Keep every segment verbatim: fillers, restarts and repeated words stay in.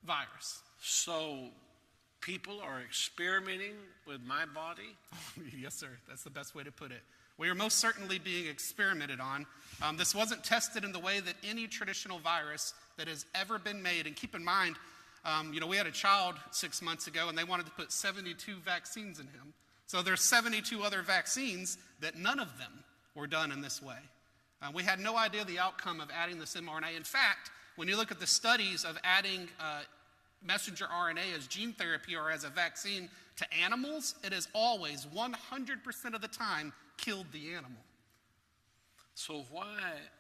virus. So people are experimenting with my body? Yes, sir. That's the best way to put it. We are most certainly being experimented on. Um, this wasn't tested in the way that any traditional virus that has ever been made. And keep in mind, um, you know, we had a child six months ago, and they wanted to put seventy-two vaccines in him. So there's seventy-two other vaccines that none of them were done in this way. Uh, we had no idea the outcome of adding this mRNA. In fact, when you look at the studies of adding uh, messenger R N A as gene therapy or as a vaccine to animals, it has always, one hundred percent of the time, killed the animal. So why,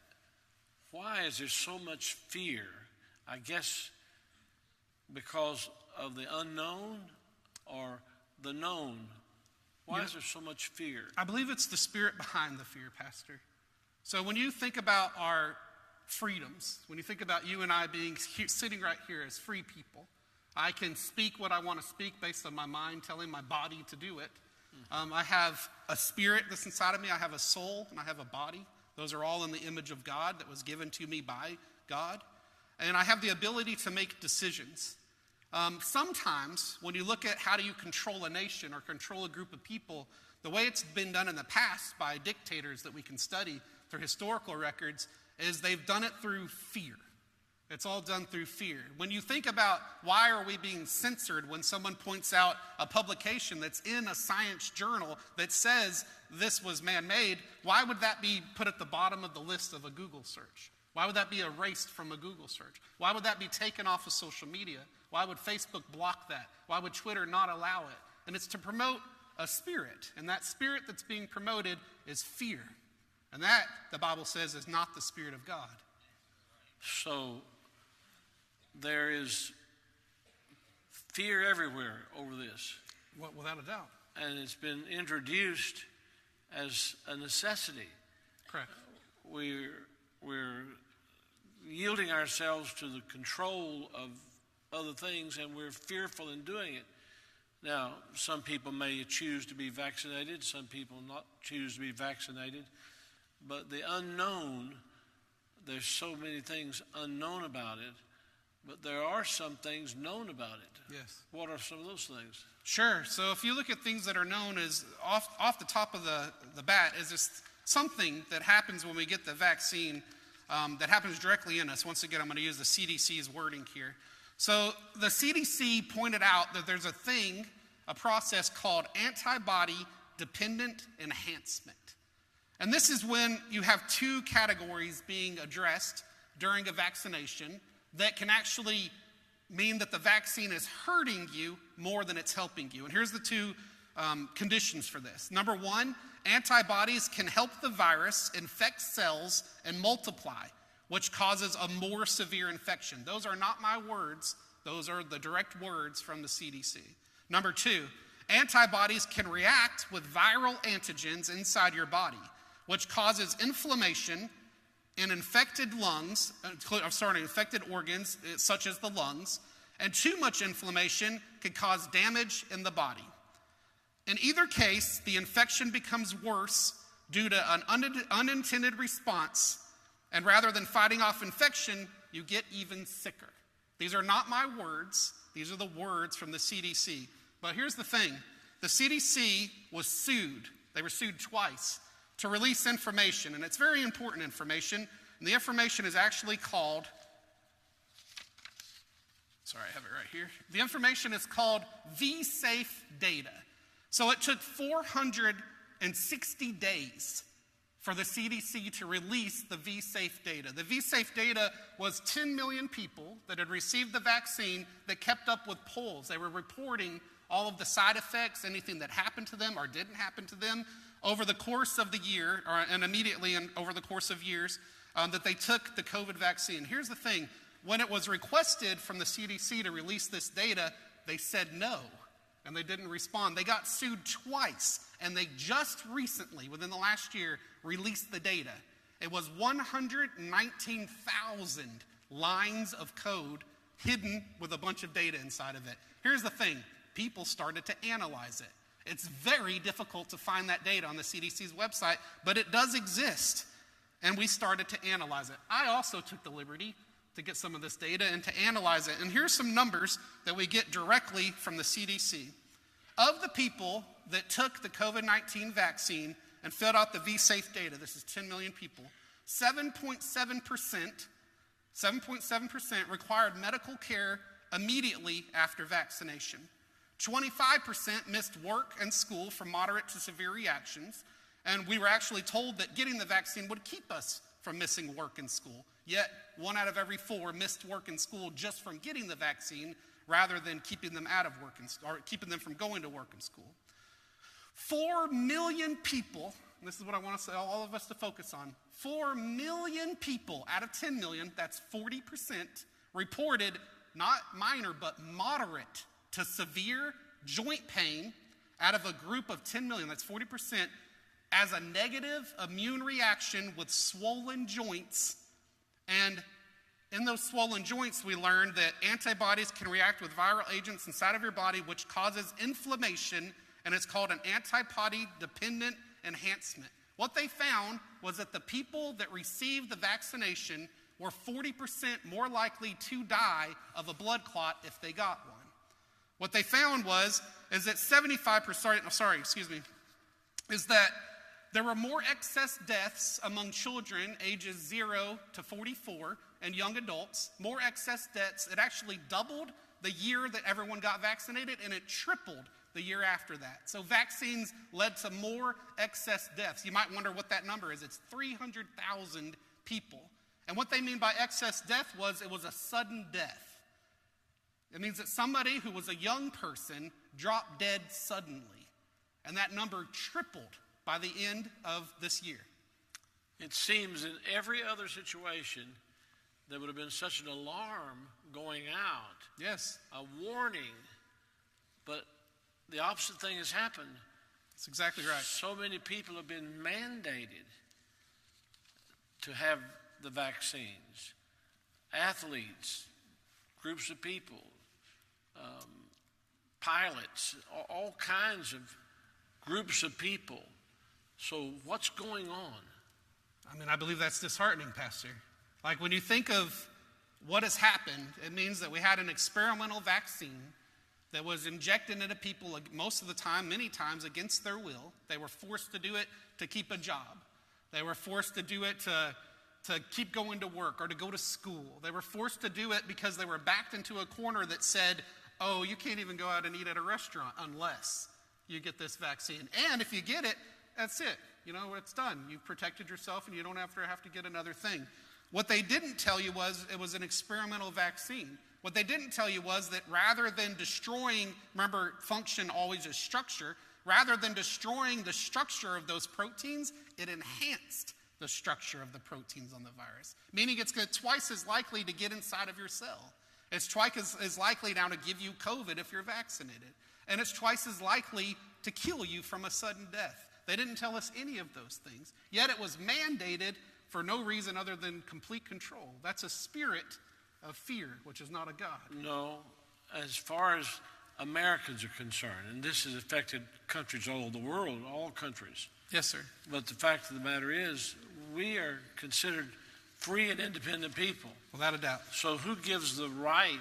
why is there so much fear? I guess because of the unknown or the known? Why Yeah. is there so much fear? I believe it's the spirit behind the fear, Pastor. So when you think about our freedoms, when you think about you and I being he- sitting right here as free people, I can speak what I want to speak based on my mind telling my body to do it. Um, I have a spirit that's inside of me. I have a soul and I have a body. Those are all in the image of God that was given to me by God. And I have the ability to make decisions. Um, sometimes when you look at how do you control a nation or control a group of people, the way it's been done in the past by dictators that we can study through historical records is they've done it through fear. It's all done through fear. When you think about why are we being censored when someone points out a publication that's in a science journal that says this was man-made, why would that be put at the bottom of the list of a Google search? Why would that be erased from a Google search? Why would that be taken off of social media? Why would Facebook block that? Why would Twitter not allow it? And it's to promote a spirit. And that spirit that's being promoted is fear. And that, the Bible says, is not the Spirit of God. So there is fear everywhere over this. Well, without a doubt. And it's been introduced as a necessity. Correct. We're, we're yielding ourselves to the control of other things, and we're fearful in doing it. Now, some people may choose to be vaccinated, some people not choose to be vaccinated, but the unknown, there's so many things unknown about it, but there are some things known about it. Yes. What are some of those things? Sure. So if you look at things that are known as off, off the top of the, the bat is just something that happens when we get the vaccine um, that happens directly in us. Once again, I'm going to use the C D C's wording here. So the C D C pointed out that there's a thing, a process called antibody-dependent enhancement. And this is when you have two categories being addressed during a vaccination that can actually mean that the vaccine is hurting you more than it's helping you. And here's the two um, conditions for this. Number one, antibodies can help the virus infect cells and multiply, which causes a more severe infection. Those are not my words. Those are the direct words from the C D C. Number two, antibodies can react with viral antigens inside your body, which causes inflammation in infected lungs, I'm sorry, infected organs such as the lungs, and too much inflammation can cause damage in the body. In either case, the infection becomes worse due to an un- unintended response, and rather than fighting off infection, you get even sicker. These are not my words. These are the words from the C D C. But here's the thing. The C D C was sued. They were sued twice to release information, and it's very important information. And the information is actually called, sorry, I have it right here. The information is called V-Safe data. So it took four hundred sixty days for the C D C to release the V-Safe data. The V-Safe data was ten million people that had received the vaccine that kept up with polls. They were reporting all of the side effects, anything that happened to them or didn't happen to them over the course of the year, or, and immediately in, over the course of years, um, that they took the COVID vaccine. Here's the thing. When it was requested from the C D C to release this data, they said no, and they didn't respond. They got sued twice, and they just recently, within the last year, released the data. It was one hundred nineteen thousand lines of code hidden with a bunch of data inside of it. Here's the thing. People started to analyze it. It's very difficult to find that data on the C D C's website, but it does exist. And we started to analyze it. I also took the liberty to get some of this data and to analyze it. And here's some numbers that we get directly from the C D C. Of the people that took the COVID nineteen vaccine and filled out the V-Safe data, this is ten million people, seven point seven percent, seven point seven percent required medical care immediately after vaccination. twenty-five percent missed work and school from moderate to severe reactions, and we were actually told that getting the vaccine would keep us from missing work and school. Yet, one out of every four missed work and school just from getting the vaccine rather than keeping them out of work and or keeping them from going to work and school. Four million people, and this is what I want to say, all of us to focus on, four million people out of ten million, that's forty percent, reported not minor but moderate to severe joint pain out of a group of ten million, that's forty percent, as a negative immune reaction with swollen joints. And in those swollen joints, we learned that antibodies can react with viral agents inside of your body, which causes inflammation, and it's called an antibody-dependent enhancement. What they found was that the people that received the vaccination were forty percent more likely to die of a blood clot if they got one. What they found was, is that seventy-five percent, no, sorry, excuse me, is that there were more excess deaths among children ages zero to forty-four and young adults, more excess deaths. It actually doubled the year that everyone got vaccinated, and it tripled the year after that. So vaccines led to more excess deaths. You might wonder what that number is. It's three hundred thousand people. And what they mean by excess death was it was a sudden death. It means that somebody who was a young person dropped dead suddenly. And that number tripled by the end of this year. It seems in every other situation, there would have been such an alarm going out. Yes. A warning. But the opposite thing has happened. That's exactly right. So many people have been mandated to have the vaccines. Athletes, groups of people, um, pilots, all, all kinds of groups of people. So what's going on? I mean, I believe that's disheartening, Pastor. Like when you think of what has happened, it means that we had an experimental vaccine that was injected into people most of the time, many times against their will. They were forced to do it to keep a job. They were forced to do it to, to keep going to work or to go to school. They were forced to do it because they were backed into a corner that said, oh, you can't even go out and eat at a restaurant unless you get this vaccine. And if you get it, that's it. You know, it's done. You've protected yourself and you don't have to have to get another thing. What they didn't tell you was it was an experimental vaccine. What they didn't tell you was that rather than destroying, remember, function always is structure, rather than destroying the structure of those proteins, it enhanced the structure of the proteins on the virus, meaning it's twice as likely to get inside of your cell. It's twice as, as likely now to give you COVID if you're vaccinated. And it's twice as likely to kill you from a sudden death. They didn't tell us any of those things, yet it was mandated for no reason other than complete control. That's a spirit of fear, which is not a God. No, as far as Americans are concerned, and this has affected countries all over the world, all countries. Yes, sir. But the fact of the matter is, we are considered free and independent people. Without a doubt. So who gives the right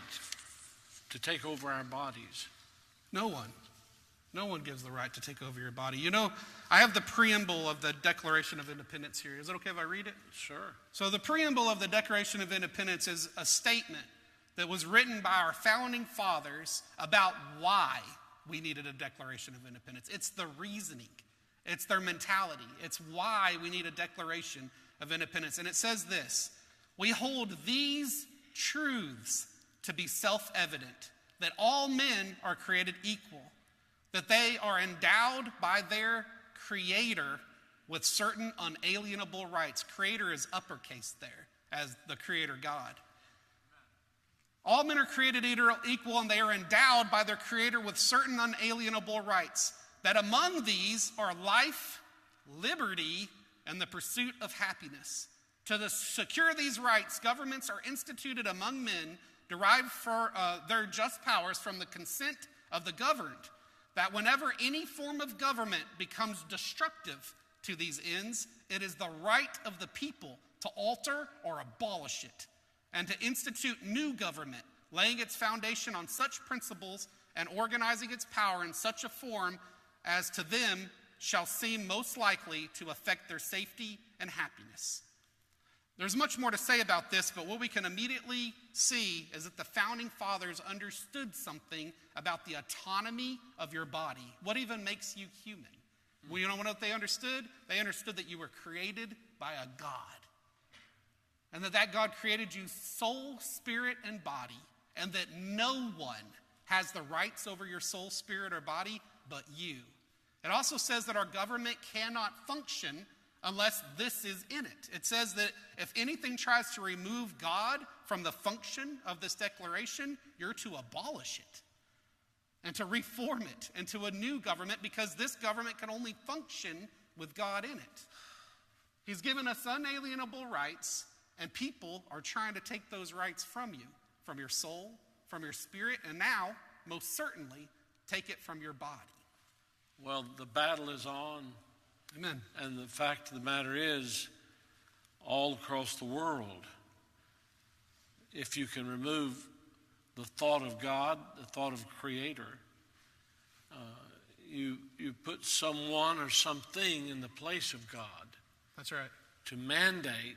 to take over our bodies? No one. No one gives the right to take over your body. You know, I have the preamble of the Declaration of Independence here. Is it okay if I read it? Sure. So the preamble of the Declaration of Independence is a statement that was written by our founding fathers about why we needed a Declaration of Independence. It's the reasoning. It's their mentality. It's why we need a Declaration of Independence. And it says this: we hold these truths to be self-evident, that all men are created equal, that they are endowed by their Creator with certain unalienable rights. Creator is uppercase there, as the Creator God. All men are created equal, and they are endowed by their Creator with certain unalienable rights, that among these are life, liberty, and the pursuit of happiness. To the, secure these rights, governments are instituted among men, derived for uh, their just powers from the consent of the governed, that whenever any form of government becomes destructive to these ends, it is the right of the people to alter or abolish it. and to institute new government, laying its foundation on such principles and organizing its power in such a form as to them shall seem most likely to affect their safety and happiness. There's much more to say about this, but what we can immediately see is that the founding fathers understood something about the autonomy of your body. What even makes you human? Mm-hmm. Well, you know what they understood? They understood that you were created by a God. And that that God created you soul, spirit, and body. And that no one has the rights over your soul, spirit, or body but you. It also says that our government cannot function unless this is in it. It says that if anything tries to remove God from the function of this declaration, you're to abolish it and to reform it into a new government, because this government can only function with God in it. He's given us unalienable rights, and people are trying to take those rights from you, from your soul, from your spirit, and now, most certainly, take it from your body. Well, the battle is on. Amen. And the fact of the matter is, all across the world, if you can remove the thought of God, the thought of Creator, uh, you you put someone or something in the place of God. That's right. To mandate,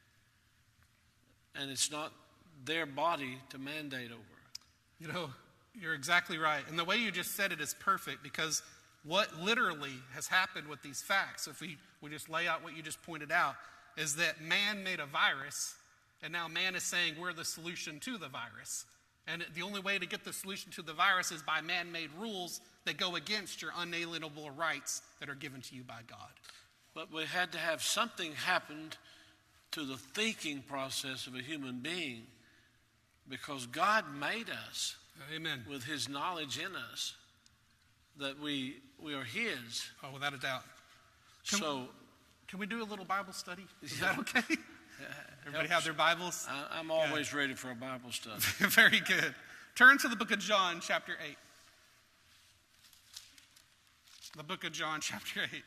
and it's not their body to mandate over. You know, you're exactly right. And the way you just said it is perfect, because what literally has happened with these facts, if we, we just lay out what you just pointed out, is that man made a virus, and now man is saying we're the solution to the virus. And the only way to get the solution to the virus is by man-made rules that go against your unalienable rights that are given to you by God. But we had to have something happen to the thinking process of a human being, because God made us. Amen. With his knowledge in us, that we we are his. Oh, without a doubt. Can, so, can we do a little Bible study? Is yeah. that okay? Yeah, everybody have their Bibles? I, I'm always yeah. ready for a Bible study. Very good. Turn to the book of John, chapter eight. The book of John, chapter eight.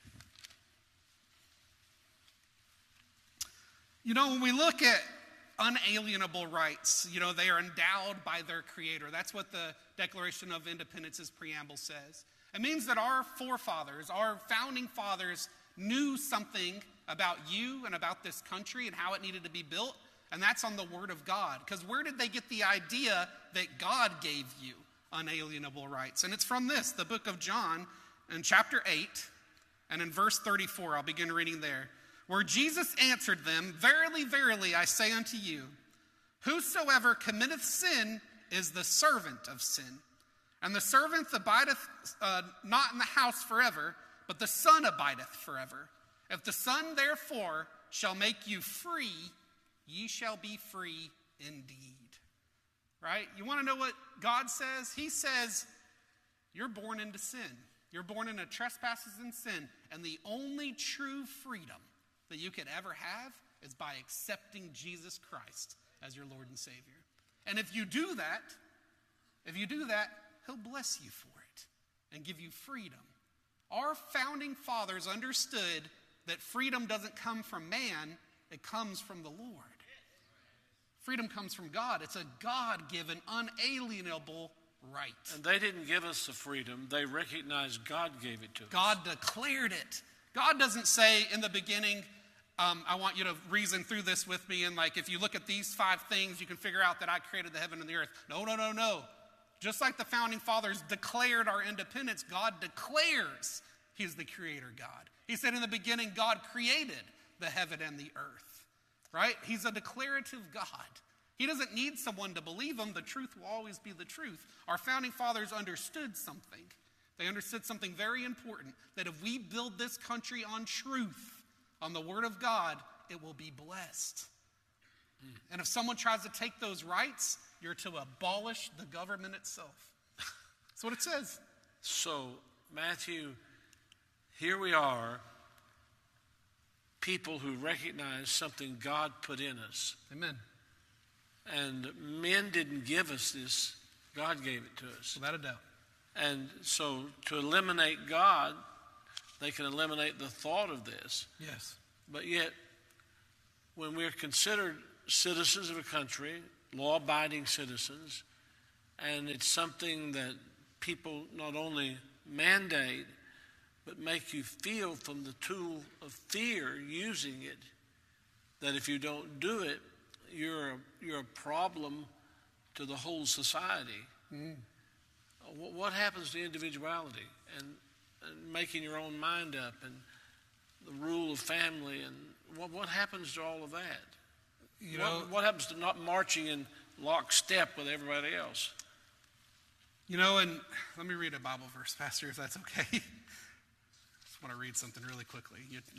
You know, when we look at unalienable rights, you know, they are endowed by their Creator. That's what the Declaration of Independence's preamble says. It means that our forefathers, our founding fathers, knew something about you and about this country and how it needed to be built, and that's on the Word of God. Because where did they get the idea that God gave you unalienable rights? And it's from this, the book of John, in chapter eight, and in verse thirty-four, I'll begin reading there. Where Jesus answered them, "Verily, verily, I say unto you, whosoever committeth sin is the servant of sin. And the servant abideth uh, not in the house forever, but the Son abideth forever. If the Son therefore shall make you free, ye shall be free indeed." Right? You want to know what God says? He says, you're born into sin. You're born into trespasses and sin. And the only true freedom that you could ever have is by accepting Jesus Christ as your Lord and Savior. And if you do that, if you do that, he'll bless you for it and give you freedom. Our founding fathers understood that freedom doesn't come from man, it comes from the Lord. Freedom comes from God. It's a God-given, unalienable right. And they didn't give us the freedom. They recognized God gave it to us. God declared it. God doesn't say in the beginning, um, I want you to reason through this with me, and like if you look at these five things, you can figure out that I created the heaven and the earth. No, no, no, no. Just like the founding fathers declared our independence, God declares he's the creator God. He said in the beginning, God created the heaven and the earth, right? He's a declarative God. He doesn't need someone to believe him. The truth will always be the truth. Our founding fathers understood something. They understood something very important, that if we build this country on truth, on the word of God, it will be blessed. Mm. And if someone tries to take those rights, you're to abolish the government itself. That's what it says. So, Matthew, here we are, people who recognize something God put in us. Amen. And men didn't give us this. God gave it to us. Without a doubt. And so to eliminate God, they can eliminate the thought of this. Yes. But yet, when we're considered citizens of a country, law-abiding citizens, and it's something that people not only mandate, but make you feel from the tool of fear using it, that if you don't do it, you're a, you're a problem to the whole society. Mm. What happens to individuality and, and making your own mind up and the rule of family, and what, what happens to all of that? You know, what, what happens to not marching in lockstep with everybody else? You know, and let me read a Bible verse, Pastor, if that's okay. I just want to read something really quickly. You, you...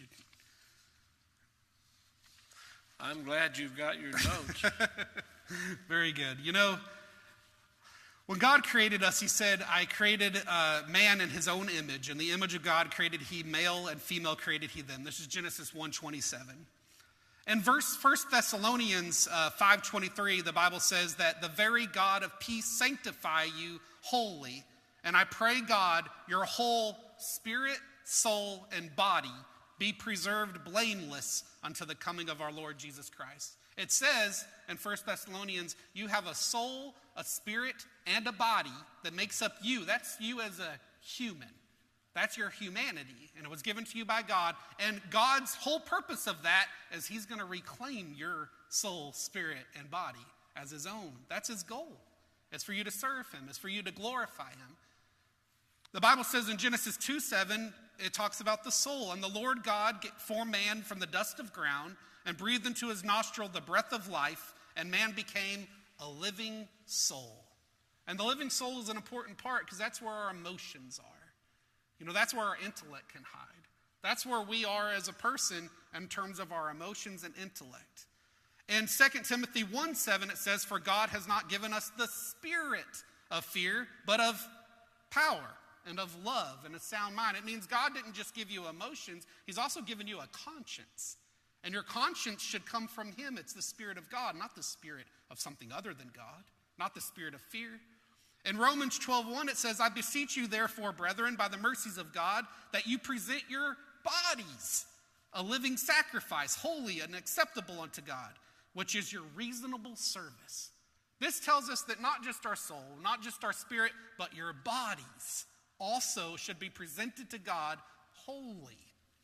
I'm glad you've got your notes. Very good. You know, when God created us, he said, I created uh, man in his own image. In the image of God created he, male and female created he them. This is Genesis one twenty-seven. In verse First Thessalonians uh, five twenty-three, the Bible says that the very God of peace sanctify you wholly. And I pray, God, your whole spirit, soul, and body be preserved blameless unto the coming of our Lord Jesus Christ. It says in First Thessalonians, you have a soul, a spirit, and a body that makes up you. That's you as a human. That's your humanity. And it was given to you by God. And God's whole purpose of that is he's going to reclaim your soul, spirit, and body as his own. That's his goal. It's for you to serve him. It's for you to glorify him. The Bible says in Genesis two seven, it talks about the soul. And the Lord God formed man from the dust of ground and breathed into his nostril the breath of life, and man became a living soul. And the living soul is an important part because that's where our emotions are. You know, that's where our intellect can hide. That's where we are as a person in terms of our emotions and intellect. In Second Timothy one seven, it says, for God has not given us the spirit of fear, but of power and of love and a sound mind. It means God didn't just give you emotions, he's also given you a conscience. And your conscience should come from him. It's the Spirit of God, not the spirit of something other than God, not the spirit of fear. In Romans twelve one, it says, I beseech you, therefore, brethren, by the mercies of God, that you present your bodies a living sacrifice, holy and acceptable unto God, which is your reasonable service. This tells us that not just our soul, not just our spirit, but your bodies also should be presented to God holy.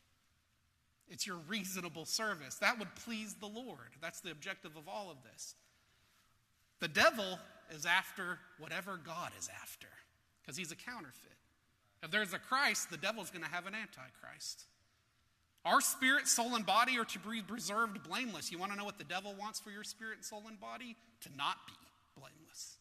It's your reasonable service. That would please the Lord. That's the objective of all of this. The devil is after whatever God is after, because he's a counterfeit. If there's a Christ, the devil's going to have an antichrist. Our spirit, soul, and body are to be preserved blameless. You want to know what the devil wants for your spirit, soul, and body? To not be blameless.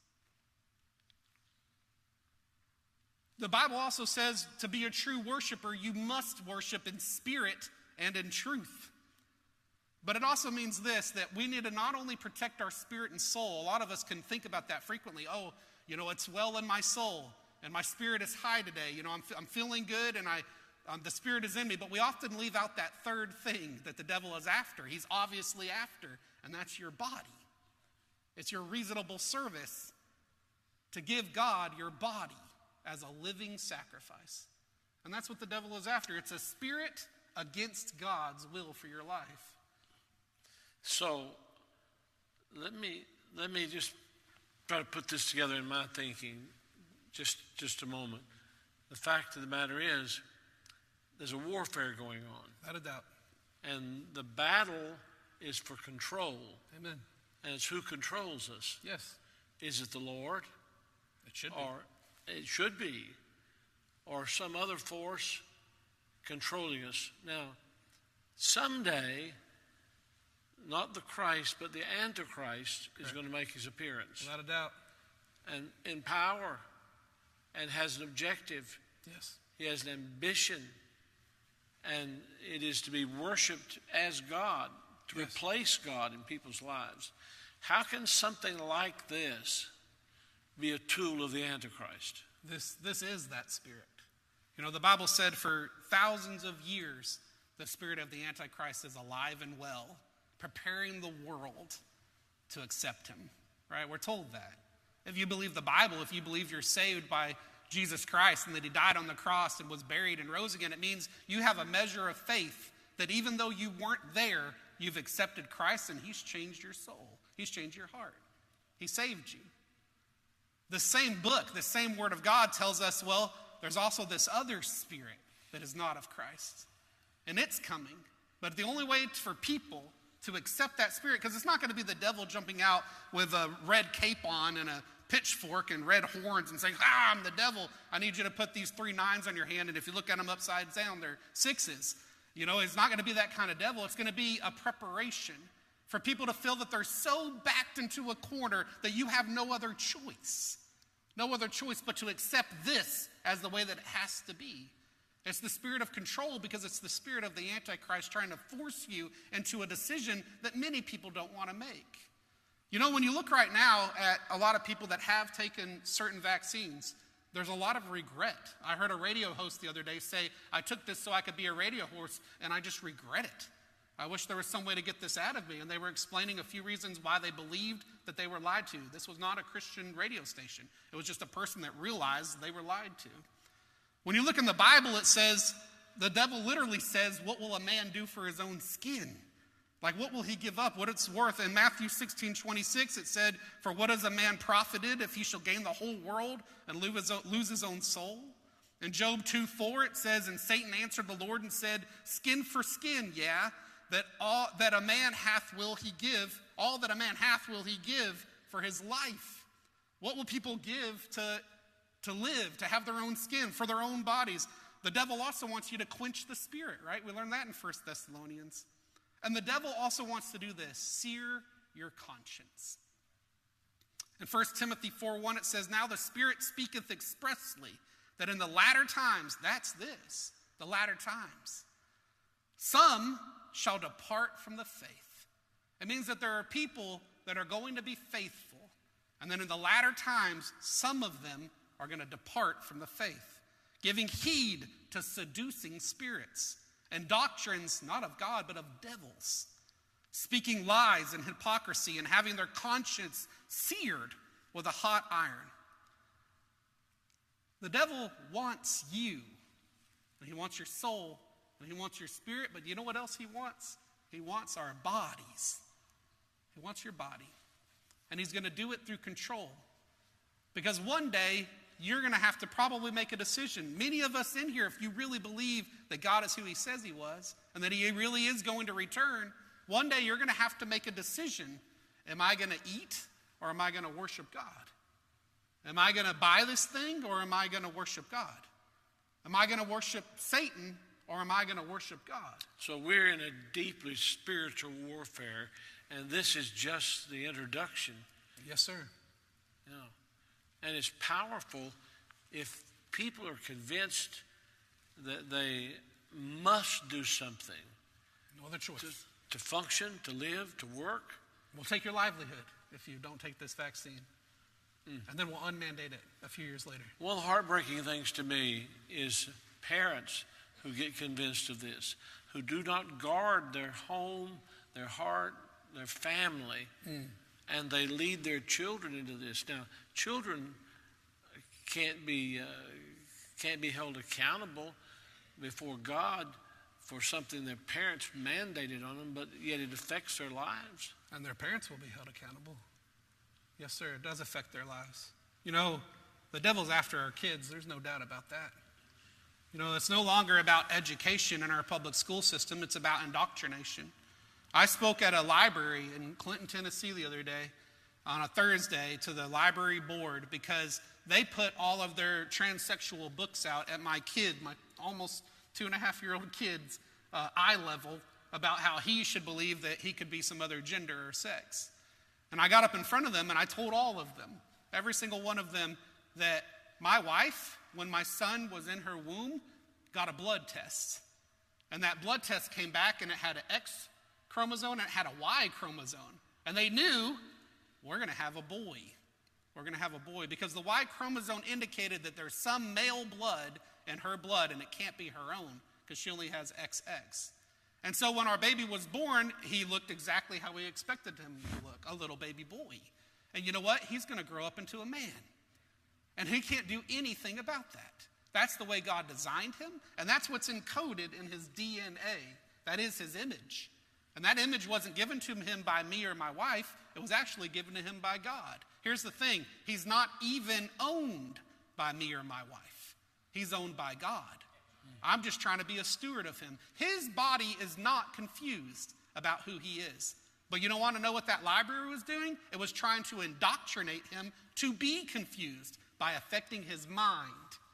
The Bible also says to be a true worshiper, you must worship in spirit and in truth. But it also means this, that we need to not only protect our spirit and soul. A lot of us can think about that frequently. Oh, you know, it's well in my soul, and my spirit is high today. You know, I'm, I'm feeling good, and I, um, the spirit is in me. But we often leave out that third thing that the devil is after. He's obviously after, and that's your body. It's your reasonable service to give God your body as a living sacrifice. And that's what the devil is after. It's a spirit against God's will for your life. So let me let me just try to put this together in my thinking just just a moment. The fact of the matter is, there's a warfare going on. Without a doubt. And the battle is for control. Amen. And it's who controls us. Yes. Is it the Lord? It should be. Or it should be. Or some other force controlling us. Now, someday, not the Christ, but the Antichrist Correct. Is going to make his appearance. Without a doubt. And in power, and has an objective. Yes. He has an ambition, and it is to be worshipped as God, to yes. replace God in people's lives. How can something like this be a tool of the Antichrist? This, this is that spirit. You know, the Bible said for thousands of years, the spirit of the Antichrist is alive and well, preparing the world to accept him, right? We're told that. If you believe the Bible, if you believe you're saved by Jesus Christ and that he died on the cross and was buried and rose again, it means you have a measure of faith that even though you weren't there, you've accepted Christ and he's changed your soul. He's changed your heart. He saved you. The same book, the same word of God tells us, well, there's also this other spirit that is not of Christ. And it's coming. But the only way for people to accept that spirit, because it's not going to be the devil jumping out with a red cape on and a pitchfork and red horns and saying, ah, I'm the devil. I need you to put these three nines on your hand. And if you look at them upside down, they're sixes. You know, it's not going to be that kind of devil. It's going to be a preparation for people to feel that they're so backed into a corner that you have no other choice. No other choice but to accept this as the way that it has to be. It's the spirit of control because it's the spirit of the Antichrist trying to force you into a decision that many people don't want to make. You know, when you look right now at a lot of people that have taken certain vaccines, there's a lot of regret. I heard a radio host the other day say, I took this so I could be a radio host, and I just regret it. I wish there was some way to get this out of me. And they were explaining a few reasons why they believed that they were lied to. This was not a Christian radio station. It was just a person that realized they were lied to. When you look in the Bible, it says, the devil literally says, what will a man do for his own skin? Like, what will he give up? What it's worth? In Matthew sixteen twenty-six, it said, for what is a man profited if he shall gain the whole world and lose his own soul? In Job two four, it says, and Satan answered the Lord and said, skin for skin, yeah, that all that a man hath will he give, all that a man hath will he give for his life. What will people give to, to live, to have their own skin, for their own bodies? The devil also wants you to quench the spirit, right? We learned that in First Thessalonians. And the devil also wants to do this, sear your conscience. In First Timothy four one, it says, now the Spirit speaketh expressly, that in the latter times, that's this, the latter times, some shall depart from the faith. It means that there are people that are going to be faithful, and then in the latter times, some of them are going to depart from the faith, giving heed to seducing spirits and doctrines not of God, but of devils, speaking lies and hypocrisy and having their conscience seared with a hot iron. The devil wants you, and he wants your soul, and he wants your spirit, but you know what else he wants? He wants our bodies. He wants your body. And he's going to do it through control. Because one day, you're going to have to probably make a decision. Many of us in here, if you really believe that God is who he says he was, and that he really is going to return, one day you're going to have to make a decision. Am I going to eat, or am I going to worship God? Am I going to buy this thing, or am I going to worship God? Am I going to worship Satan, or am I going to worship God? So we're in a deeply spiritual warfare, and this is just the introduction. Yes, sir. Yeah. And it's powerful if people are convinced that they must do something. No other choice. To, to function, to live, to work. We'll take your livelihood if you don't take this vaccine. Mm. And then we'll unmandate it a few years later. One of the heartbreaking things to me is parents who get convinced of this, who do not guard their home, their heart, their family, mm. and they lead their children into this. Now, children can't be uh, can't be held accountable before God for something their parents mandated on them, but yet it affects their lives. And their parents will be held accountable. Yes, sir, it does affect their lives. You know, the devil's after our kids. There's no doubt about that. You know, it's no longer about education in our public school system. It's about indoctrination. I spoke at a library in Clinton, Tennessee the other day on a Thursday to the library board because they put all of their transsexual books out at my kid, my almost two and a half year old kid's uh, eye level about how he should believe that he could be some other gender or sex. And I got up in front of them and I told all of them, every single one of them, that my wife, when my son was in her womb, got a blood test. And that blood test came back and it had an X chromosome and it had a Y chromosome. And they knew we're going to have a boy. We're going to have a boy because the Y chromosome indicated that there's some male blood in her blood and it can't be her own because she only has X X. And so when our baby was born, he looked exactly how we expected him to look, a little baby boy. And you know what? He's going to grow up into a man. And he can't do anything about that. That's the way God designed him, and that's what's encoded in his D N A. That is his image. And that image wasn't given to him by me or my wife. It was actually given to him by God. Here's the thing. He's not even owned by me or my wife. He's owned by God. I'm just trying to be a steward of him. His body is not confused about who he is. But you don't want to know what that library was doing? It was trying to indoctrinate him to be confused by affecting his mind.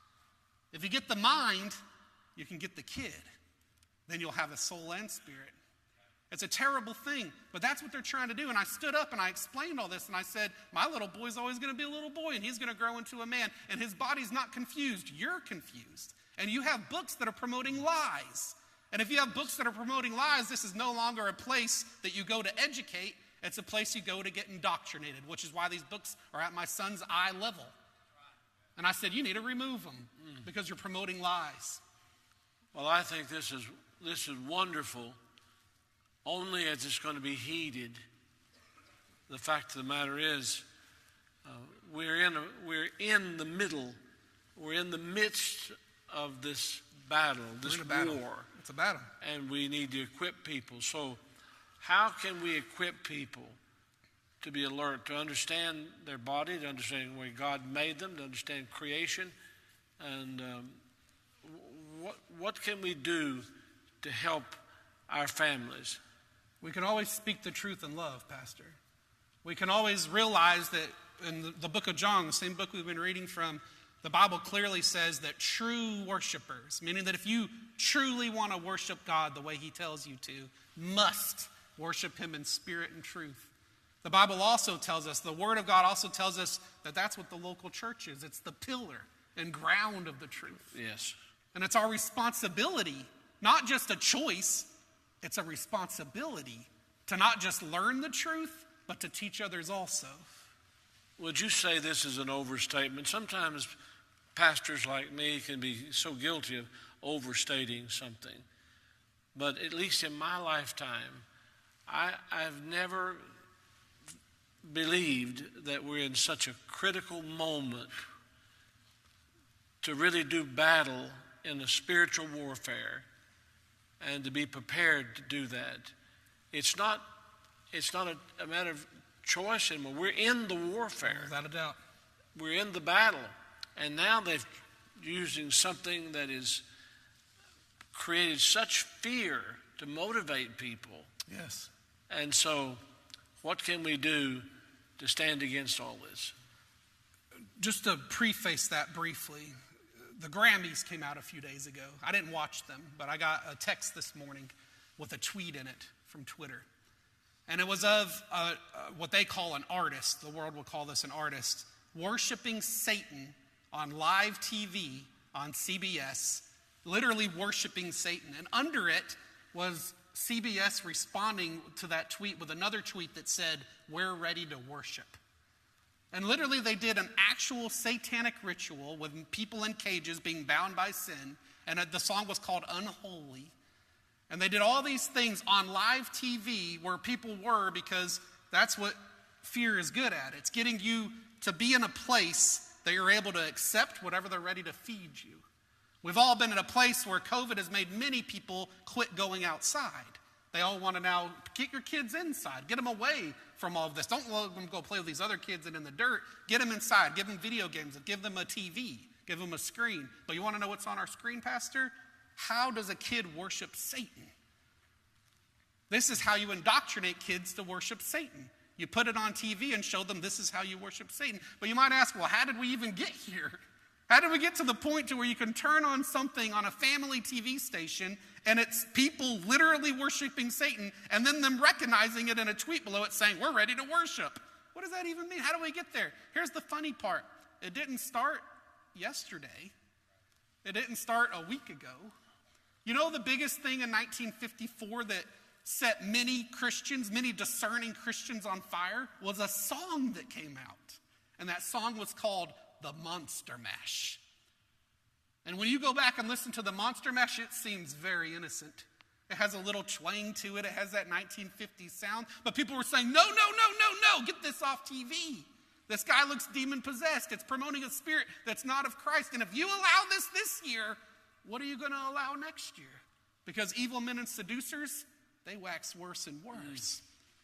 If you get the mind, you can get the kid. Then you'll have a soul and spirit. It's a terrible thing, but that's what they're trying to do. And I stood up and I explained all this, and I said, my little boy's always going to be a little boy, and he's going to grow into a man, and his body's not confused. You're confused. And you have books that are promoting lies. And if you have books that are promoting lies, this is no longer a place that you go to educate. It's a place you go to get indoctrinated, which is why these books are at my son's eye level. And I said, you need to remove them because you're promoting lies. Well, I think this is this is wonderful, only as it's going to be heeded. The fact of the matter is, uh, we're in a, we're in the middle, we're in the midst of this battle, this battle. war. It's a battle. And we need to equip people. So how can we equip people to be alert, to understand their body, to understand the way God made them, to understand creation? And um, what, what can we do to help our families? We can always speak the truth in love, Pastor. We can always realize that in the, the book of John, the same book we've been reading from, the Bible clearly says that true worshipers, meaning that if you truly want to worship God the way he tells you to, must worship him in spirit and truth. The Bible also tells us, the Word of God also tells us that that's what the local church is. It's the pillar and ground of the truth. Yes. And it's our responsibility, not just a choice, it's a responsibility to not just learn the truth, but to teach others also. Would you say this is an overstatement? Sometimes pastors like me can be so guilty of overstating something. But at least in my lifetime, I, I've never believed that we're in such a critical moment to really do battle in a spiritual warfare and to be prepared to do that. It's not, it's not a, a matter of choice anymore. We're in the warfare. Without a doubt. We're in the battle. And now they're using something that has created such fear to motivate people. Yes. And so what can we do to stand against all this? Just to preface that briefly, the Grammys came out a few days ago. I didn't watch them, but I got a text this morning with a tweet in it from Twitter. And it was of uh, uh, what they call an artist, the world will call this an artist, worshiping Satan on live T V on C B S, literally worshiping Satan. And under it was C B S responding to that tweet with another tweet that said, "We're ready to worship." And literally they did an actual satanic ritual with people in cages being bound by sin. And the song was called Unholy. And they did all these things on live T V where people were, because that's what fear is good at. It's getting you to be in a place that you're able to accept whatever they're ready to feed you. We've all been in a place where COVID has made many people quit going outside. They all want to now get your kids inside, get them away from all of this. Don't let them go play with these other kids and in the dirt. Get them inside, give them video games, give them a T V, give them a screen. But you want to know what's on our screen, Pastor? How does a kid worship Satan? This is how you indoctrinate kids to worship Satan. You put it on T V and show them this is how you worship Satan. But you might ask, well, how did we even get here? How did we get to the point to where you can turn on something on a family T V station and it's people literally worshiping Satan and then them recognizing it in a tweet below it saying, we're ready to worship? What does that even mean? How do we get there? Here's the funny part. It didn't start yesterday. It didn't start a week ago. You know the biggest thing in nineteen fifty-four that set many Christians, many discerning Christians on fire was a song that came out. And that song was called The Monster Mash. And when you go back and listen to The Monster Mash, it seems very innocent. It has a little twang to it. It has that nineteen fifties sound. But people were saying, no, no, no, no, no, get this off T V. This guy looks demon-possessed. It's promoting a spirit that's not of Christ. And if you allow this this year, what are you going to allow next year? Because evil men and seducers, they wax worse and worse.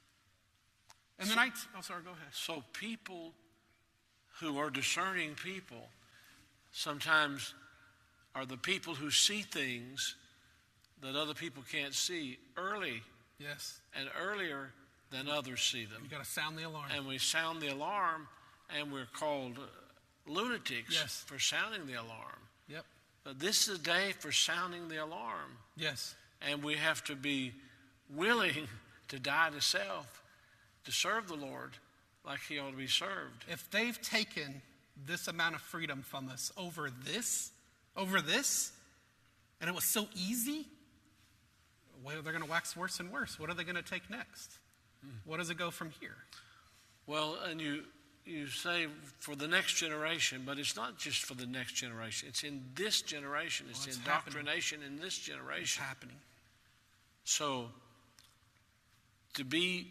And then I, t- oh, sorry, go ahead. So people who are discerning people sometimes are the people who see things that other people can't see early. Yes. And earlier than others see them. You got to sound the alarm. And we sound the alarm, and we're called uh, lunatics yes. for sounding the alarm. Yep. But this is a day for sounding the alarm. Yes. And we have to be willing to die to self, to serve the Lord like he ought to be served. If they've taken this amount of freedom from us over this, over this, and it was so easy, well, they're going to wax worse and worse. What are they going to take next? Mm. What does it go from here? Well, and you you say for the next generation, but it's not just for the next generation. It's in this generation. It's, well, it's indoctrination happening. In this generation. It's happening. So, to be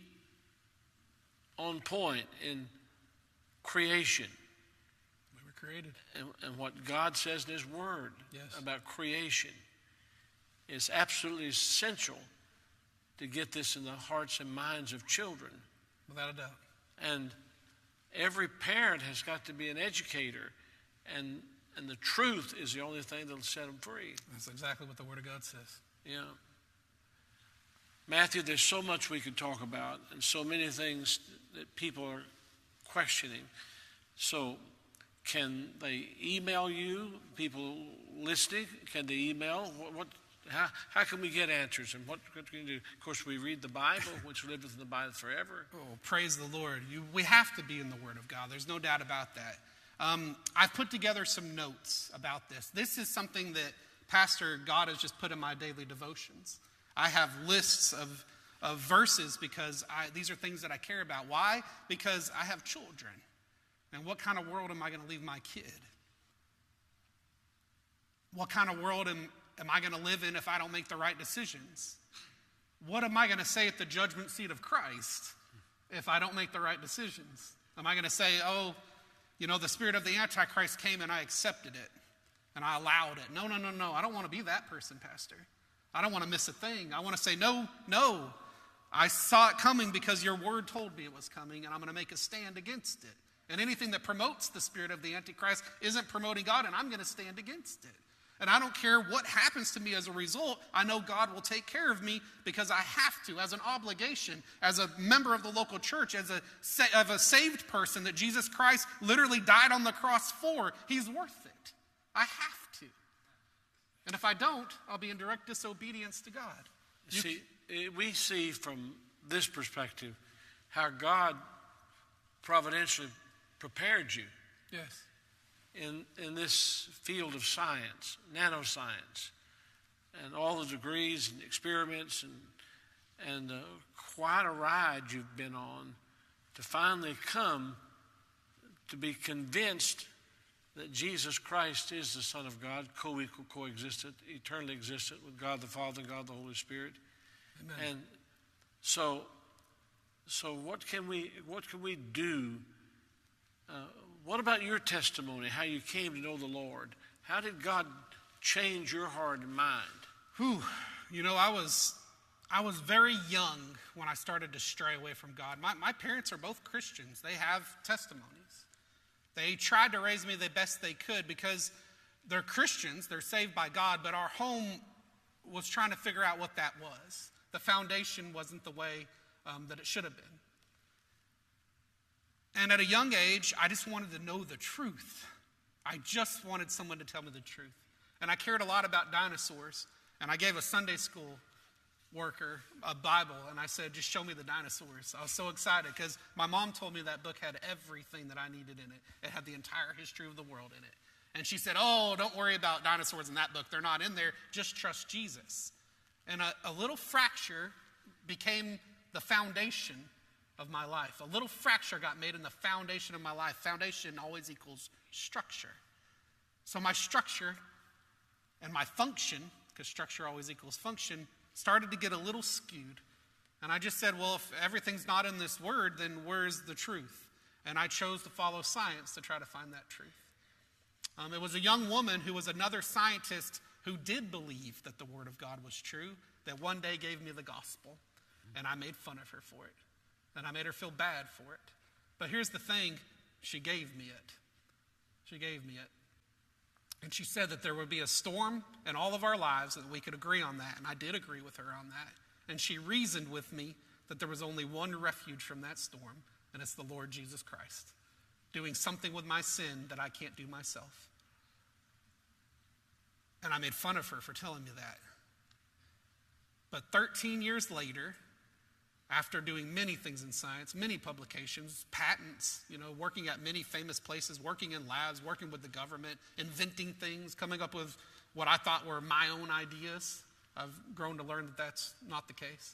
on point in creation. We were created. And, and what God says in his word yes. about creation is absolutely essential to get this in the hearts and minds of children. Without a doubt. And every parent has got to be an educator, and and the truth is the only thing that will set them free. That's exactly what the Word of God says. Yeah. Matthew, there's so much we could talk about, and so many things that people are questioning. So can they email you, people listening? Can they email? What, what how, how can we get answers, and what, what can we do? Of course, we read the Bible, which liveth in the Bible forever. Oh, praise the Lord. You, we have to be in the Word of God. There's no doubt about that. Um, I've put together some notes about this. This is something that Pastor God has just put in my daily devotions. I have lists of, of verses because I, these are things that I care about. Why? Because I have children. And what kind of world am I going to leave my kid? What kind of world am, am I going to live in if I don't make the right decisions? What am I going to say at the judgment seat of Christ if I don't make the right decisions? Am I going to say, oh, you know, the spirit of the Antichrist came and I accepted it and I allowed it? No, no, no, no. I don't want to be that person, Pastor. I don't want to miss a thing. I want to say, no, no. I saw it coming because your word told me it was coming, and I'm going to make a stand against it. And anything that promotes the spirit of the Antichrist isn't promoting God, and I'm going to stand against it. And I don't care what happens to me as a result. I know God will take care of me because I have to, as an obligation, as a member of the local church, as a, of a saved person that Jesus Christ literally died on the cross for. He's worth it. I have to. And if I don't, I'll be in direct disobedience to God. You see, we see from this perspective how God providentially prepared you. Yes. In, in this field of science, nanoscience, and all the degrees and experiments, and, and uh, quite a ride you've been on to finally come to be convinced that Jesus Christ is the Son of God, co-equal, co-existent, eternally existent with God the Father and God the Holy Spirit. Amen. And so, so what can we what can we do? Uh, what about your testimony? How you came to know the Lord? How did God change your heart and mind? Whew, you know, I was I was very young when I started to stray away from God. My my parents are both Christians. They have testimonies. They tried to raise me the best they could because they're Christians, they're saved by God, but our home was trying to figure out what that was. The foundation wasn't the way um, that it should have been. And at a young age, I just wanted to know the truth. I just wanted someone to tell me the truth. And I cared a lot about dinosaurs, and I gave a Sunday school worker a Bible, and I said, just show me the dinosaurs. I was so excited because my mom told me that book had everything that I needed in it. It had the entire history of the world in it. And she said, oh, don't worry about dinosaurs in that book. They're not in there. Just trust Jesus. And a, a little fracture became the foundation of my life. A little fracture got made in the foundation of my life. Foundation always equals structure. So my structure and my function, because structure always equals function, started to get a little skewed. And I just said, well, if everything's not in this word, then where's the truth? And I chose to follow science to try to find that truth. Um, it was a young woman who was another scientist who did believe that the word of God was true, that one day gave me the gospel, and I made fun of her for it, and I made her feel bad for it. But here's the thing, she gave me it. She gave me it. And she said that there would be a storm in all of our lives, and we could agree on that, and I did agree with her on that. And she reasoned with me that there was only one refuge from that storm, and it's the Lord Jesus Christ, doing something with my sin that I can't do myself. And I made fun of her for telling me that. But thirteen years later, after doing many things in science, many publications, patents, you know, working at many famous places, working in labs, working with the government, inventing things, coming up with what I thought were my own ideas, I've grown to learn that that's not the case.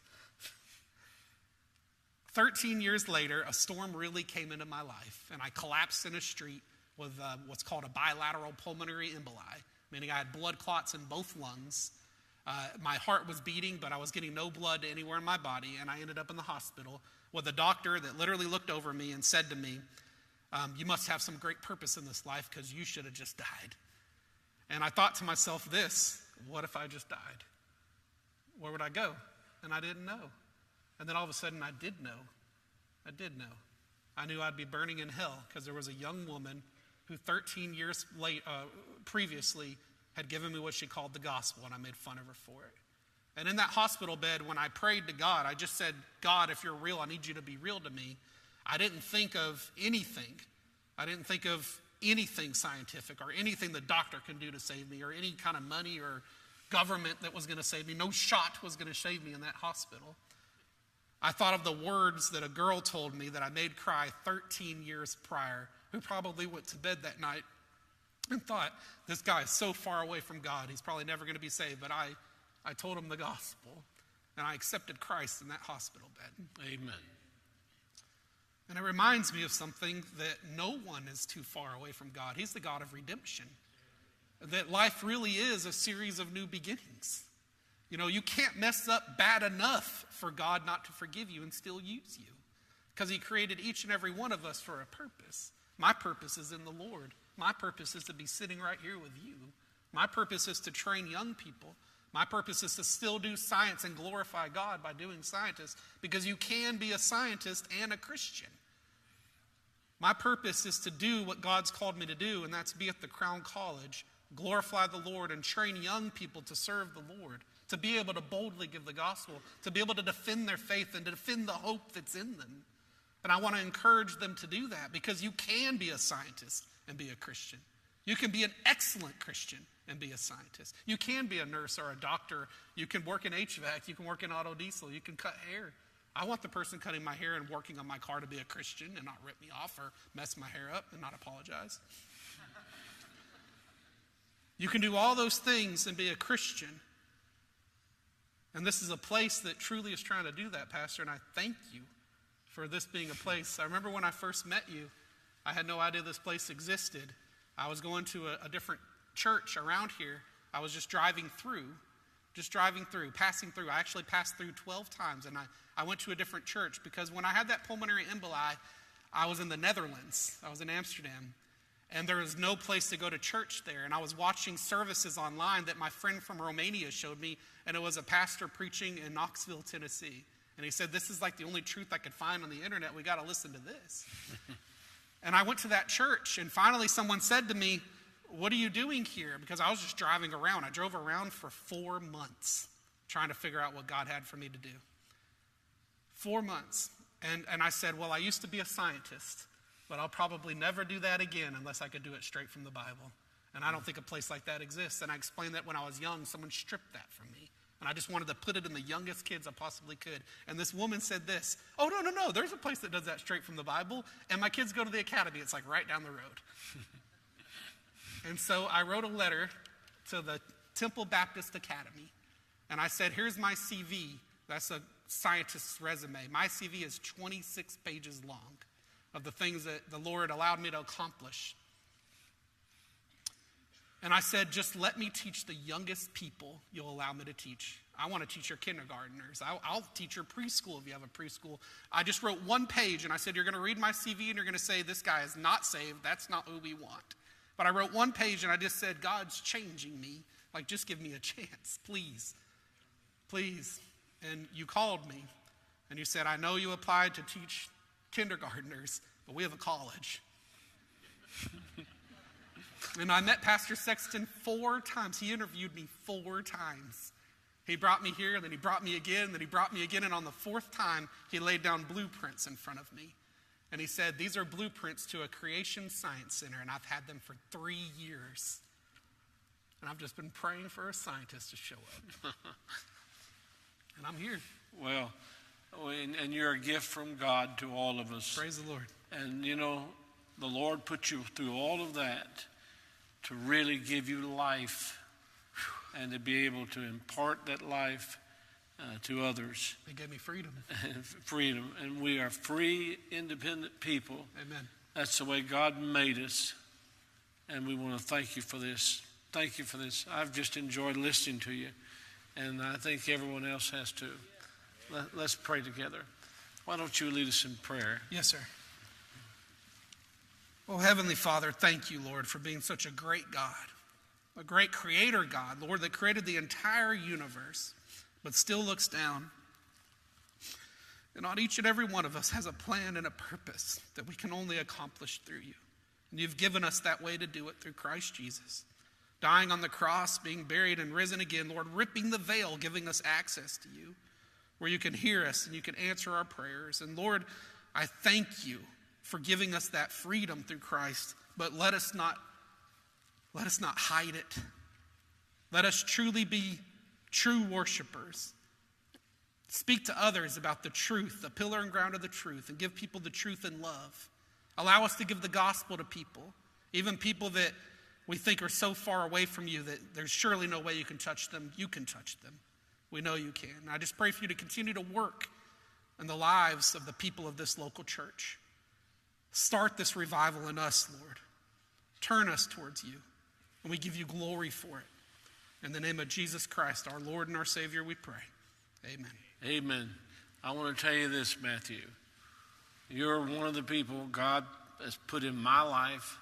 thirteen years later, a storm really came into my life, and I collapsed in a street with uh, what's called a bilateral pulmonary emboli, meaning I had blood clots in both lungs. Uh, my heart was beating, but I was getting no blood anywhere in my body, and I ended up in the hospital with a doctor that literally looked over me and said to me, um, you must have some great purpose in this life because you should have just died. And I thought to myself this, what if I just died? Where would I go? And I didn't know. And then all of a sudden I did know. I did know. I knew I'd be burning in hell because there was a young woman who thirteen years late, uh, previously had given me what she called the gospel, and I made fun of her for it. And in that hospital bed, when I prayed to God, I just said, God, if you're real, I need you to be real to me. I didn't think of anything. I didn't think of anything scientific or anything the doctor can do to save me or any kind of money or government that was going to save me. No shot was going to save me in that hospital. I thought of the words that a girl told me that I made cry thirteen years prior, who probably went to bed that night and thought, this guy is so far away from God, he's probably never going to be saved. But I, I told him the gospel, and I accepted Christ in that hospital bed. Amen. And it reminds me of something that no one is too far away from God. He's the God of redemption. That life really is a series of new beginnings. You know, you can't mess up bad enough for God not to forgive you and still use you. Because he created each and every one of us for a purpose. My purpose is in the Lord. My purpose is to be sitting right here with you. My purpose is to train young people. My purpose is to still do science and glorify God by doing scientists, because you can be a scientist and a Christian. My purpose is to do what God's called me to do, and that's be at the Crown College, glorify the Lord, and train young people to serve the Lord, to be able to boldly give the gospel, to be able to defend their faith and to defend the hope that's in them. And I want to encourage them to do that, because you can be a scientist and be a Christian. You can be an excellent Christian and be a scientist. You can be a nurse or a doctor. You can work in H V A C. You can work in auto diesel. You can cut hair. I want the person cutting my hair and working on my car to be a Christian and not rip me off or mess my hair up and not apologize. You can do all those things and be a Christian. And this is a place that truly is trying to do that, Pastor, and I thank you for this being a place. I remember when I first met you, I had no idea this place existed. I was going to a, a different church around here. I was just driving through, just driving through, passing through. I actually passed through twelve times, and I, I went to a different church because when I had that pulmonary emboli, I was in the Netherlands. I was in Amsterdam, and there was no place to go to church there. And I was watching services online that my friend from Romania showed me, and it was a pastor preaching in Knoxville, Tennessee. And he said, this is like the only truth I could find on the internet. We got to listen to this. And I went to that church, and finally someone said to me, what are you doing here? Because I was just driving around. I drove around for four months trying to figure out what God had for me to do. Four months. And, and I said, well, I used to be a scientist, but I'll probably never do that again unless I could do it straight from the Bible. And I don't think a place like that exists. And I explained that when I was young, someone stripped that from me. And I just wanted to put it in the youngest kids I possibly could. And this woman said this, oh, no, no, no, there's a place that does that straight from the Bible. And my kids go to the academy. It's like right down the road. And so I wrote a letter to the Temple Baptist Academy. And I said, here's my C V. That's a scientist's resume. My C V is twenty-six pages long of the things that the Lord allowed me to accomplish. And I said, just let me teach the youngest people you'll allow me to teach. I want to teach your kindergartners. I'll, I'll teach your preschool if you have a preschool. I just wrote one page, and I said, you're going to read my C V, and you're going to say, this guy is not saved. That's not who we want. But I wrote one page, and I just said, God's changing me. Like, just give me a chance, please. please. And you called me, and you said, I know you applied to teach kindergartners, but we have a college. And I met Pastor Sexton four times. He interviewed me four times. He brought me here, then he brought me again, then he brought me again, and on the fourth time, he laid down blueprints in front of me. And he said, these are blueprints to a creation science center, and I've had them for three years. And I've just been praying for a scientist to show up. And I'm here. Well, and, and you're a gift from God to all of us. Praise the Lord. And, you know, the Lord put you through all of that to really give you life and to be able to impart that life uh, to others. He gave me freedom. Freedom. And we are free, independent people. Amen. That's the way God made us. And we want to thank you for this. Thank you for this. I've just enjoyed listening to you. And I think everyone else has too. Let, let's pray together. Why don't you lead us in prayer? Yes, sir. Oh, Heavenly Father, thank you, Lord, for being such a great God, a great creator God, Lord, that created the entire universe, but still looks down. And on each and every one of us has a plan and a purpose that we can only accomplish through you. And you've given us that way to do it through Christ Jesus. Dying on the cross, being buried and risen again, Lord, ripping the veil, giving us access to you, where you can hear us and you can answer our prayers. And Lord, I thank you for giving us that freedom through Christ, but let us not, let us not hide it. Let us truly be true worshipers. Speak to others about the truth, the pillar and ground of the truth, and give people the truth in love. Allow us to give the gospel to people, even people that we think are so far away from you that there's surely no way you can touch them. You can touch them. We know you can. And I just pray for you to continue to work in the lives of the people of this local church. Start this revival in us, Lord. Turn us towards you, and we give you glory for it. In the name of Jesus Christ, our Lord and our Savior, we pray. Amen. Amen. I want to tell you this, Matthew. You're one of the people God has put in my life,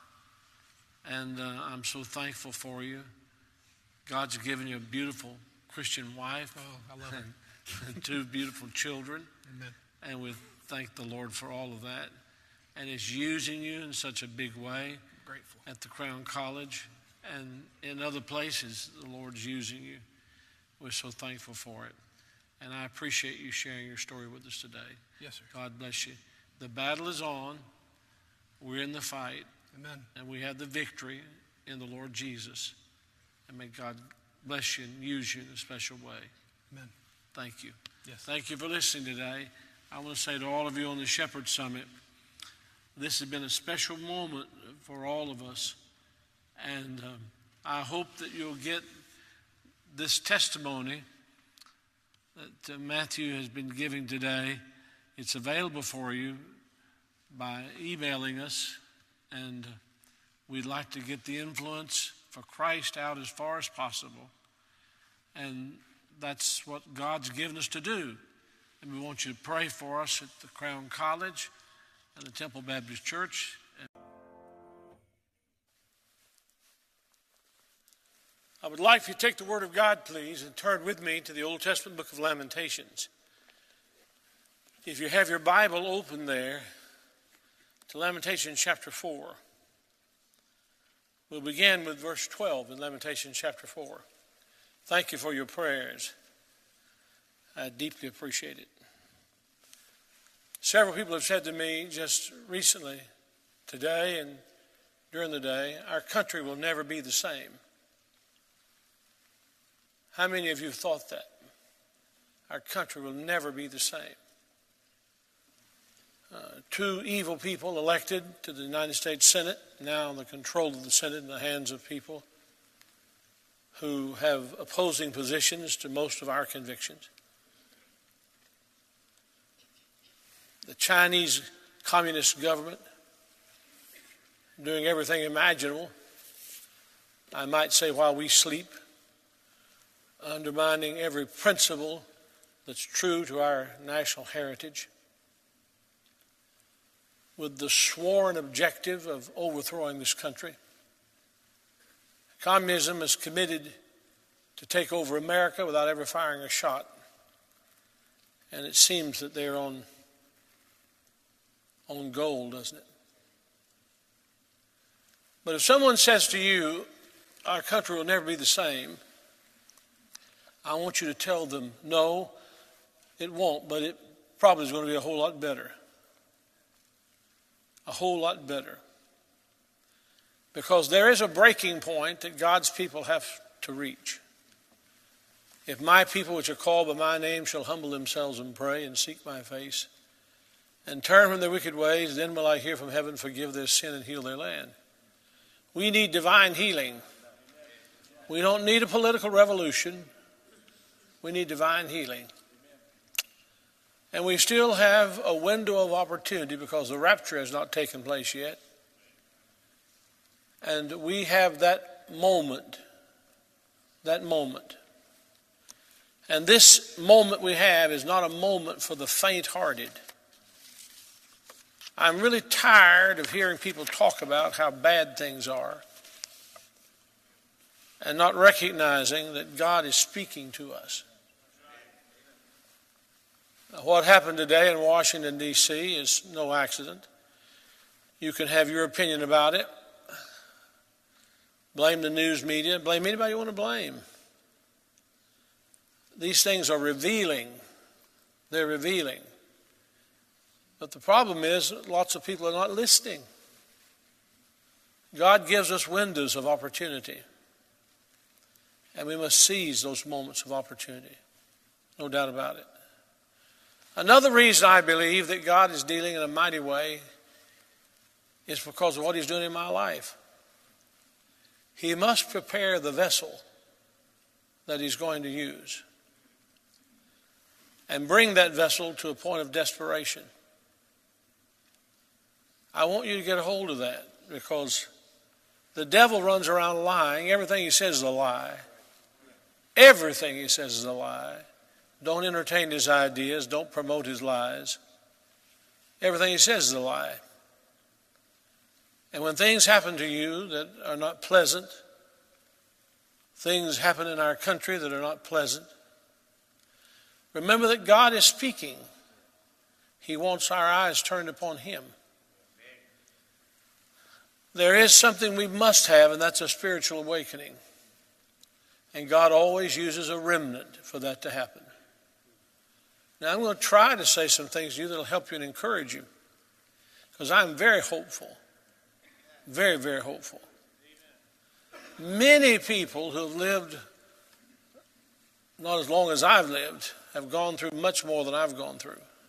and uh, I'm so thankful for you. God's given you a beautiful Christian wife. Oh, I love and, and two beautiful children. Amen. And we thank the Lord for all of that. And is using you in such a big way. I'm grateful. At the Crown College and in other places the Lord's using you. We're so thankful for it. And I appreciate you sharing your story with us today. Yes, sir. God bless you. The battle is on. We're in the fight. Amen. And we have the victory in the Lord Jesus. And may God bless you and use you in a special way. Amen. Thank you. Yes. Thank you for listening today. I want to say to all of you on the Shepherd Summit, this has been a special moment for all of us. And um, I hope that you'll get this testimony that uh, Matthew has been giving today. It's available for you by emailing us. And uh, we'd like to get the influence for Christ out as far as possible. And that's what God's given us to do. And we want you to pray for us at the Crown College and the Temple Baptist Church. I would like for you to take the Word of God, please, and turn with me to the Old Testament book of Lamentations. If you have your Bible open there to Lamentations chapter four. We'll begin with verse twelve in Lamentations chapter four. Thank you for your prayers. I deeply appreciate it. Several people have said to me just recently, today and during the day, our country will never be the same. How many of you have thought that? Our country will never be the same. Uh, two evil people elected to the United States Senate, now the control of the Senate in the hands of people who have opposing positions to most of our convictions. The Chinese Communist government doing everything imaginable, I might say while we sleep, undermining every principle that's true to our national heritage, with the sworn objective of overthrowing this country. Communism is committed to to take over America without ever firing a shot. And it seems that they're on, on gold, doesn't it? But if someone says to you, our country will never be the same, I want you to tell them, no, it won't, but it probably is going to be a whole lot better. A whole lot better. Because there is a breaking point that God's people have to reach. If my people which are called by my name shall humble themselves and pray and seek my face and turn from their wicked ways, then will I hear from heaven, forgive their sin and heal their land. We need divine healing. We don't need a political revolution. We need divine healing. And we still have a window of opportunity because the rapture has not taken place yet. And we have that moment, that moment. And this moment we have is not a moment for the faint-hearted. I'm really tired of hearing people talk about how bad things are and not recognizing that God is speaking to us. What happened today in Washington, D C is no accident. You can have your opinion about it. Blame the news media. Blame anybody you want to blame. These things are revealing. They're revealing. But the problem is lots of people are not listening. God gives us windows of opportunity. And we must seize those moments of opportunity. No doubt about it. Another reason I believe that God is dealing in a mighty way is because of what he's doing in my life. He must prepare the vessel that he's going to use and bring that vessel to a point of desperation. I want you to get a hold of that because the devil runs around lying. Everything he says is a lie. Everything he says is a lie. Don't entertain his ideas. Don't promote his lies. Everything he says is a lie. And when things happen to you that are not pleasant, things happen in our country that are not pleasant, remember that God is speaking. He wants our eyes turned upon him. There is something we must have, and that's a spiritual awakening. And God always uses a remnant for that to happen. Now, I'm going to try to say some things to you that will help you and encourage you, because I'm very hopeful. Very, very hopeful. Many people who have lived not as long as I've lived have gone through much more than I've gone through.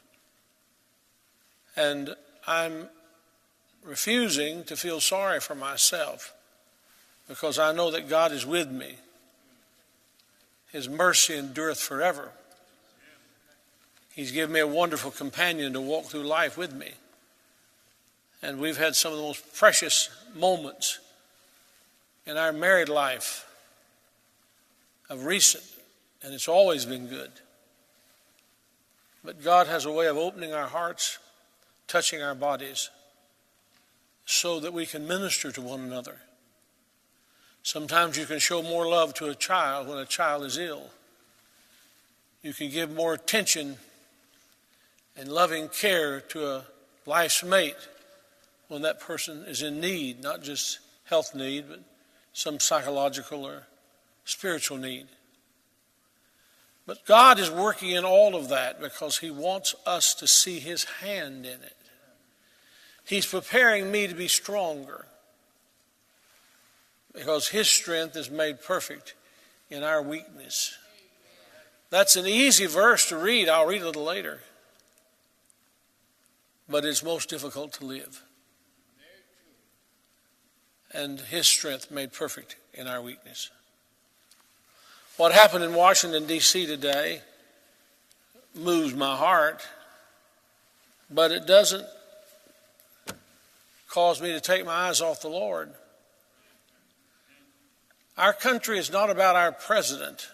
And I'm refusing to feel sorry for myself because I know that God is with me. His mercy endureth forever. He's given me a wonderful companion to walk through life with me. And we've had some of the most precious moments in our married life of recent, and it's always been good. But God has a way of opening our hearts, touching our bodies, so that we can minister to one another. Sometimes you can show more love to a child when a child is ill. You can give more attention and loving care to a life's mate when that person is in need, not just health need, but some psychological or spiritual need. But God is working in all of that because he wants us to see his hand in it. He's preparing me to be stronger because his strength is made perfect in our weakness. That's an easy verse to read. I'll read it a little later. But it's most difficult to live. And his strength made perfect in our weakness. What happened in Washington, D C today moves my heart, but it doesn't cause me to take my eyes off the Lord. Our country is not about our president.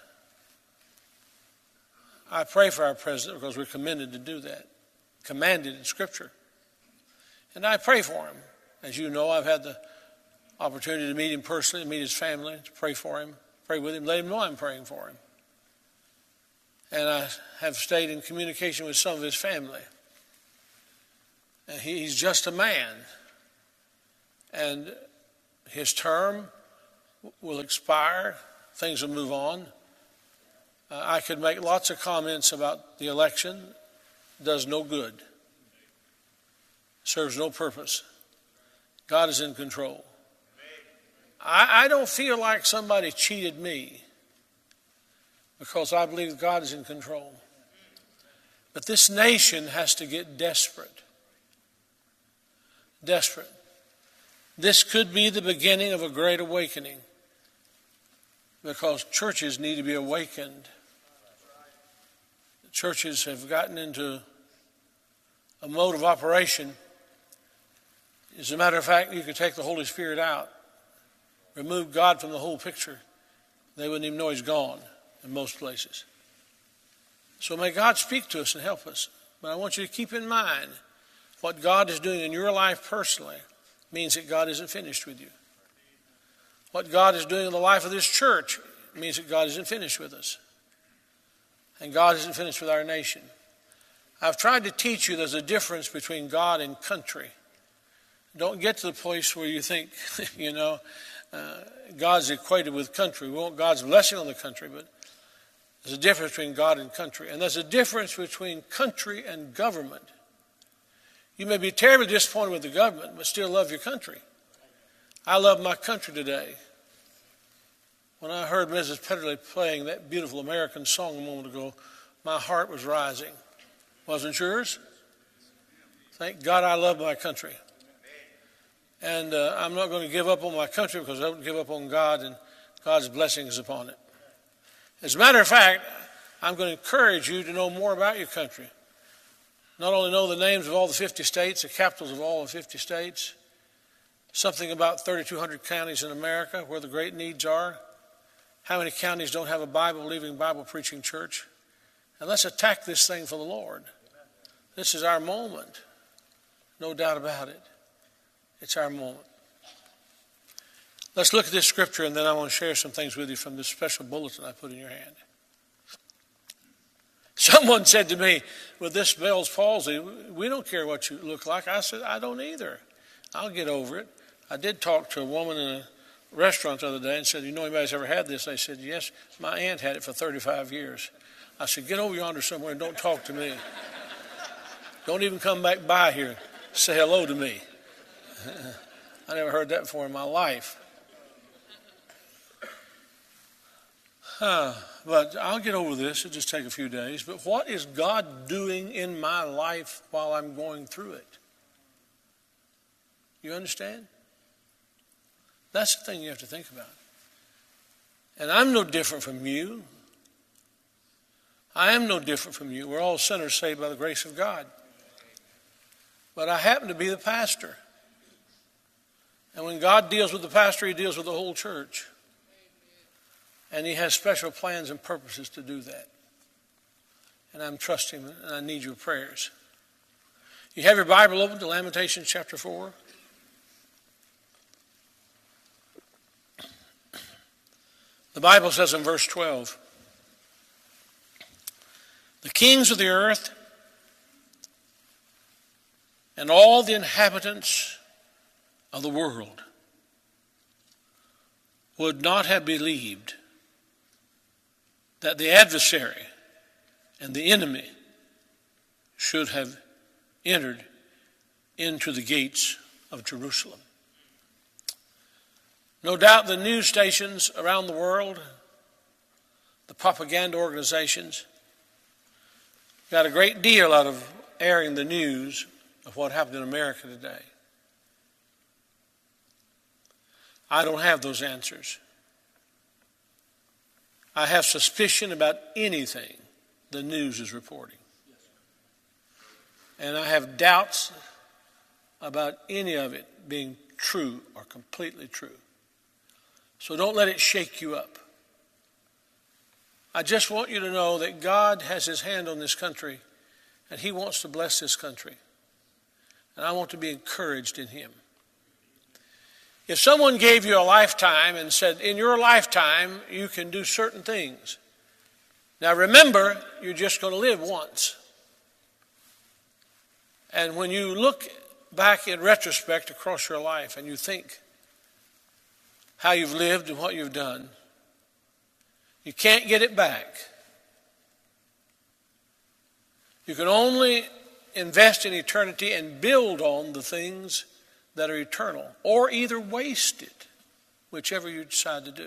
I pray for our president because we're commanded to do that, commanded in Scripture. And I pray for him. As you know, I've had the opportunity to meet him personally, to meet his family, to pray for him, pray with him, let him know I'm praying for him. And I have stayed in communication with some of his family. And he, he's just a man. And his term will expire. Things will move on. Uh, I could make lots of comments about the election. It does no good. Serves no purpose. God is in control. I, I don't feel like somebody cheated me, because I believe God is in control. But this nation has to get desperate. Desperate. This could be the beginning of a great awakening, because churches need to be awakened. Churches have gotten into a mode of operation. As a matter of fact, you could take the Holy Spirit out, remove God from the whole picture, they wouldn't even know he's gone in most places. So may God speak to us and help us. But I want you to keep in mind what God is doing in your life personally means that God isn't finished with you. What God is doing in the life of this church means that God isn't finished with us. And God isn't finished with our nation. I've tried to teach you there's a difference between God and country. Don't get to the place where you think, you know, uh, God's equated with country. We want God's blessing on the country, but there's a difference between God and country. And there's a difference between country and government. You may be terribly disappointed with the government, but still love your country. I love my country today. When I heard Missus Petterly playing that beautiful American song a moment ago, my heart was rising. Wasn't yours? Thank God I love my country. And uh, I'm not going to give up on my country, because I don't give up on God, and God's blessings upon it. As a matter of fact, I'm going to encourage you to know more about your country. Not only know the names of all the fifty states, the capitals of all the fifty states, something about thirty-two hundred counties in America where the great needs are. How many counties don't have a Bible-believing, Bible-preaching church? And let's attack this thing for the Lord. This is our moment. No doubt about it. It's our moment. Let's look at this scripture, and then I want to share some things with you from this special bulletin I put in your hand. Someone said to me, with this Bell's palsy, we don't care what you look like. I said, I don't either. I'll get over it. I did talk to a woman in a restaurant the other day and said, you know anybody's ever had this? They said, yes, my aunt had it for thirty-five years. I said, get over yonder somewhere and don't talk to me. Don't even come back by here. Say hello to me. I never heard that before in my life. Huh, but I'll get over this. It'll just take a few days. But what is God doing in my life while I'm going through it? You understand? That's the thing you have to think about. And I'm no different from you. I am no different from you. We're all sinners saved by the grace of God. But I happen to be the pastor. And when God deals with the pastor, he deals with the whole church. And he has special plans and purposes to do that. And I'm trusting him, and I need your prayers. You have your Bible open to Lamentations chapter four. The Bible says in verse twelve, the kings of the earth and all the inhabitants of the world would not have believed that the adversary and the enemy should have entered into the gates of Jerusalem. No doubt the news stations around the world, the propaganda organizations, got a great deal out of airing the news of what happened in America today. I don't have those answers. I have suspicion about anything the news is reporting. And I have doubts about any of it being true or completely true. So don't let it shake you up. I just want you to know that God has his hand on this country, and he wants to bless this country. And I want to be encouraged in him. If someone gave you a lifetime and said, in your lifetime, you can do certain things. Now remember, you're just going to live once. And when you look back in retrospect across your life and you think how you've lived and what you've done, you can't get it back. You can only invest in eternity and build on the things that are eternal, or either waste it, whichever you decide to do.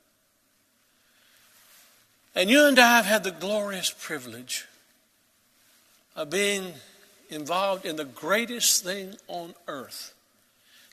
And you and I have had the glorious privilege of being involved in the greatest thing on earth.